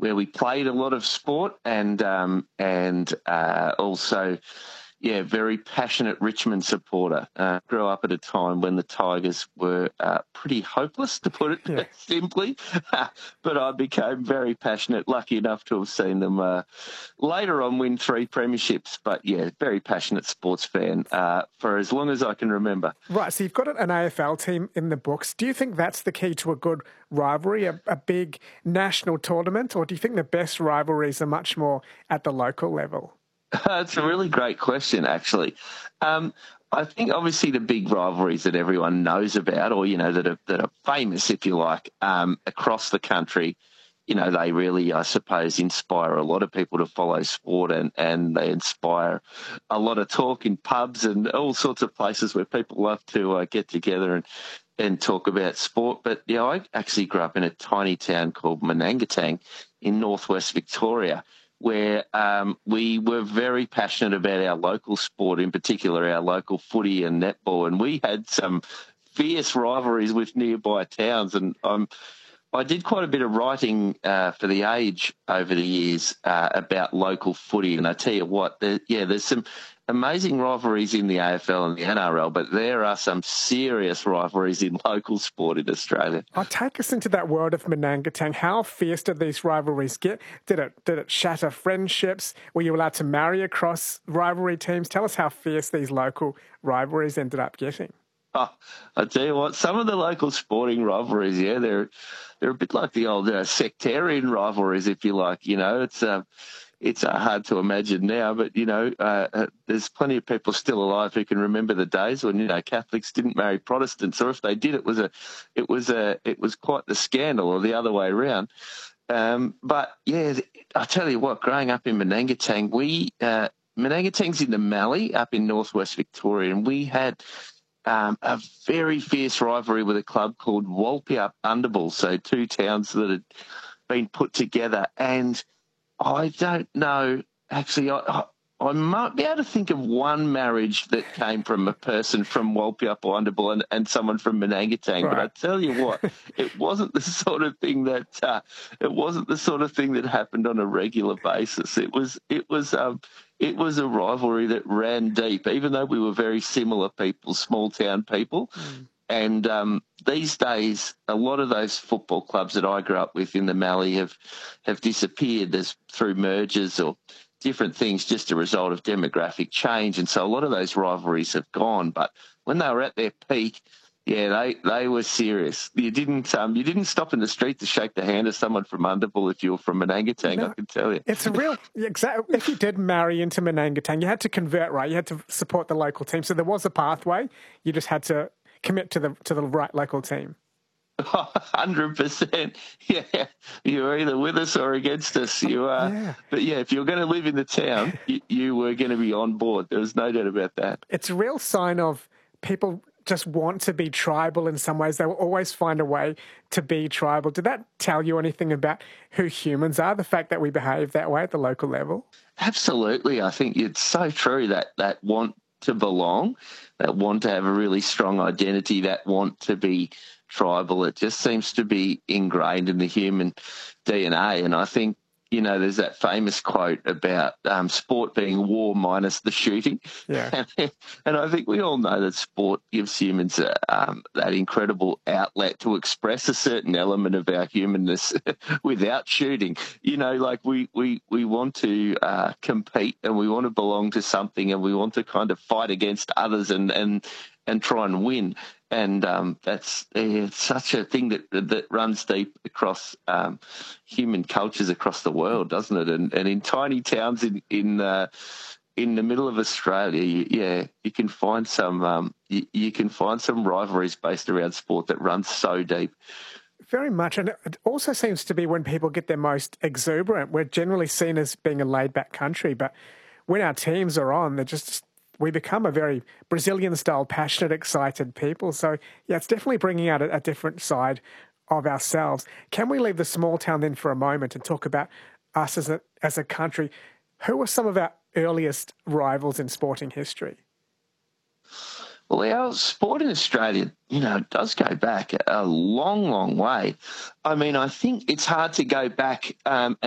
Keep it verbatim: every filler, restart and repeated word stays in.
where we played a lot of sport, and um, and uh, also. Yeah, very passionate Richmond supporter. Uh, grew up at a time when the Tigers were uh, pretty hopeless, to put it Yeah. simply. But I became very passionate, lucky enough to have seen them uh, later on win three premierships. But yeah, very passionate sports fan uh, for as long as I can remember. Right, so you've got an A F L team in the books. Do you think that's the key to a good rivalry, a, a big national tournament, or do you think the best rivalries are much more at the local level? It's a really great question, actually. Um, I think obviously the big rivalries that everyone knows about, or you know that are that are famous, if you like, um, across the country, you know, they really, I suppose, inspire a lot of people to follow sport, and and they inspire a lot of talk in pubs and all sorts of places where people love to uh, get together and and talk about sport. But yeah, I actually grew up in a tiny town called Menangatang in northwest Victoria, where um, we were very passionate about our local sport, in particular our local footy and netball, and we had some fierce rivalries with nearby towns. And um, I did quite a bit of writing uh, for The Age over the years uh, about local footy, and I tell you what, there, yeah, there's some amazing rivalries in the A F L and the N R L, but there are some serious rivalries in local sport in Australia. I'll take us into that world of Menangatang. How fierce did these rivalries get? Did it did it shatter friendships? Were you allowed to marry across rivalry teams? Tell us how fierce these local rivalries ended up getting. Oh, I tell you what, some of the local sporting rivalries, yeah, they're they're a bit like the old uh, sectarian rivalries, if you like. You know, it's uh, it's uh, hard to imagine now, but you know, uh, uh, there's plenty of people still alive who can remember the days when you know Catholics didn't marry Protestants, or if they did, it was a it was a it was quite the scandal, or the other way around. Um, but yeah, I tell you what, growing up in Menangatang, we uh, Menangatang's in the Mallee up in northwest Victoria, and we had. Um, a very fierce rivalry with a club called Walpiup Underbull, so two towns that had been put together. And I don't know, actually, I, I, I might be able to think of one marriage that came from a person from Walpiup or Underbull and, and someone from Menangatang. Right. But I tell you what, it wasn't the sort of thing that uh, it wasn't the sort of thing that happened on a regular basis. It was it was. Um, It was a rivalry that ran deep, even though we were very similar people, small town people. Mm. And um, these days, a lot of those football clubs that I grew up with in the Mallee have have disappeared as through mergers or different things, just a result of demographic change. And so a lot of those rivalries have gone. But when they were at their peak, yeah, they, they were serious. You didn't um you didn't stop in the street to shake the hand of someone from Underbull if you were from Menangatang, no, I can tell you. It's a real exactly. If you did marry into Menangatang, you had to convert, right? You had to support the local team. So there was a pathway. You just had to commit to the to the right local team. one hundred percent. Yeah, you're either with us or against us. You are. Yeah. But yeah, if you're going to live in the town, you, you were going to be on board. There was no doubt about that. It's a real sign of people just want to be tribal in some ways. They will always find a way to be tribal. Did that tell you anything about who humans are, the fact that we behave that way at the local level? Absolutely. I think it's so true, that that want to belong, that want to have a really strong identity, that want to be tribal. It just seems to be ingrained in the human D N A. And I think, you know, there's that famous quote about um, sport being war minus the shooting. Yeah. And, and I think we all know that sport gives humans a, um, that incredible outlet to express a certain element of our humanness without shooting. You know, like we, we, we want to uh, compete, and we want to belong to something, and we want to kind of fight against others and, and, and try and win. And um, that's it's such a thing that that runs deep across um, human cultures across the world, doesn't it? And and in tiny towns in in uh, in the middle of Australia, you, yeah, you can find some um, you, you can find some rivalries based around sport that runs so deep. Very much, and it also seems to be when people get their most exuberant. We're generally seen as being a laid-back country, but when our teams are on, they're just we become a very Brazilian-style, passionate, excited people. So, yeah, it's definitely bringing out a, a different side of ourselves. Can we leave the small town then for a moment and talk about us as a, as a country? Who are some of our earliest rivals in sporting history? Well, our sport in Australia, you know, does go back a long, long way. I mean, I think it's hard to go back um,